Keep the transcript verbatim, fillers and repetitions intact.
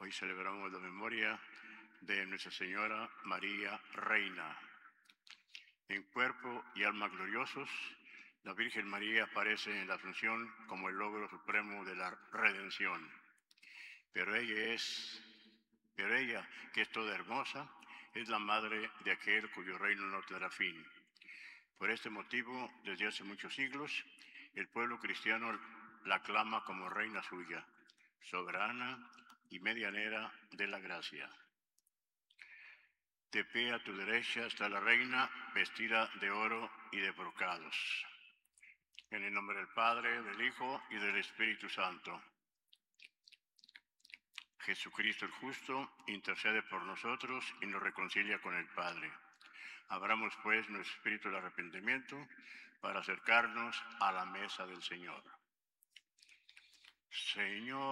Hoy celebramos la memoria de Nuestra Señora María Reina. En cuerpo y alma gloriosos, la Virgen María aparece en la Asunción como el logro supremo de la redención. Pero ella es, pero ella, que es toda hermosa, es la madre de aquel cuyo reino no tendrá fin. Por este motivo, desde hace muchos siglos, el pueblo cristiano la aclama como reina suya, soberana y medianera de la gracia. De pie a tu derecha está la reina, vestida de oro y de brocados. En el nombre del Padre, del Hijo y del Espíritu Santo. Jesucristo el justo intercede por nosotros y nos reconcilia con el Padre. Abramos pues nuestro espíritu de arrepentimiento para acercarnos a la mesa del Señor. Señor.